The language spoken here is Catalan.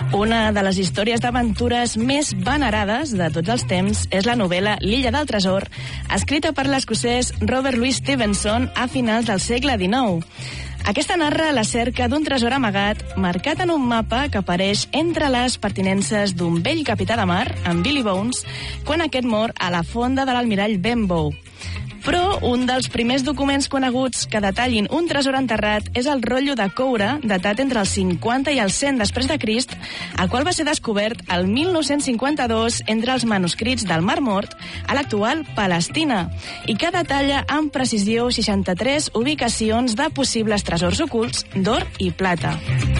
Una de les històries d'aventures més venerades de tots els temps és la novel·la L'illa del tresor, escrita per l'escocès Robert Louis Stevenson a finals del segle XIX. Aquesta narra la cerca d'un tresor amagat marcat en un mapa que apareix entre les pertinences d'un vell capità de mar, en Billy Bones, quan aquest mor a la fonda de l'almirall Benbow. Però un dels primers documents coneguts que detallin un tresor enterrat és el rotllo de coure datat entre els 50 i els 100 després de Crist, el qual va ser descobert el 1952 entre els manuscrits del Mar Mort a l'actual Palestina i que detalla amb precisió 63 ubicacions de possibles tresors ocults d'or i plata.